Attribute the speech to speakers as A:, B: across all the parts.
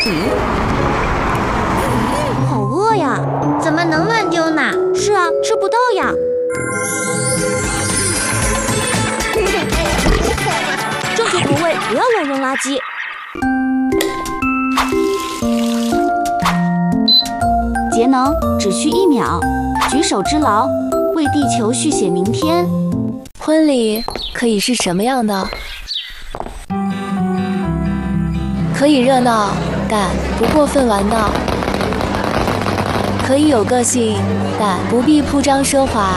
A: 好饿呀！
B: 怎么能乱丢呢？
A: 是啊，吃不到呀。正确投喂，不要乱扔垃圾。节能只需1秒，举手之劳，为地球续写明天。
C: 婚礼可以是什么样的？可以热闹，但不过分玩闹；可以有个性，但不必铺张奢华。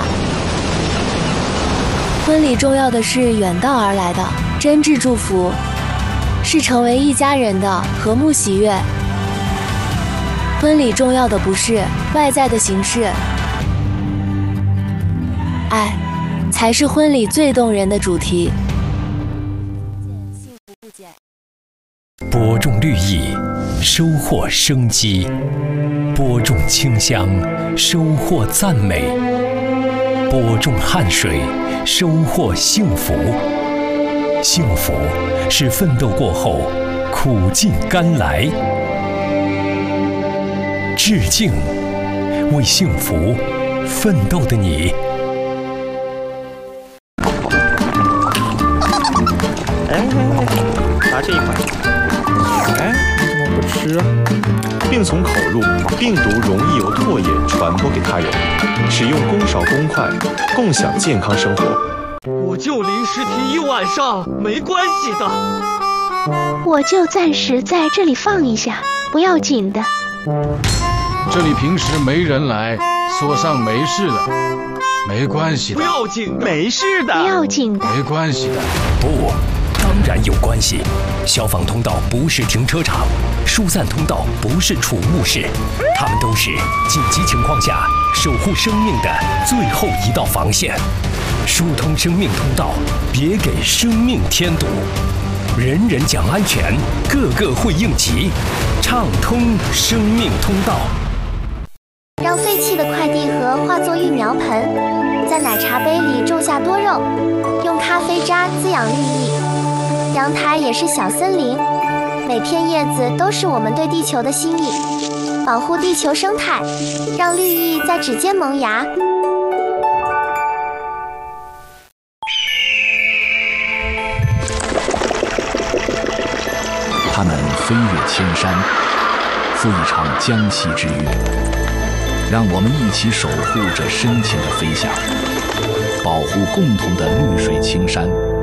C: 婚礼重要的是远道而来的真挚祝福，是成为一家人的和睦喜悦。婚礼重要的不是外在的形式，爱才是婚礼最动人的主题。
D: 播种绿意，收获生机；播种清香，收获赞美；播种汗水，收获幸福。幸福是奋斗过后苦尽甘来。致敬，为幸福奋斗的你。
E: 拿这一块。你怎么不吃啊？病从口入，病毒容易由唾液传播给他人。使用公勺公筷，共享健康生活。
F: 我就临时停1晚上，没关系的。
G: 我就暂时在这里放一下，不要紧的。
H: 这里平时没人来，锁上没事的，没关系的。
F: 不要紧的，没事的。
G: 不要紧的，
H: 没关系的。
D: 不，当然有关系。消防通道不是停车场，疏散通道不是储物室，它们都是紧急情况下守护生命的最后一道防线。疏通生命通道，别给生命添堵。人人讲安全，个个会应急，畅通生命通道。
B: 让废弃的快递盒化作育苗盆，在奶茶杯里种下多肉，用咖啡渣滋养绿意。阳台也是小森林，每片叶子都是我们对地球的心意。保护地球生态，让绿意在指尖萌芽。
I: 他们飞越千山，赴一场江西之约。让我们一起守护这深情的飞翔，保护共同的绿水青山。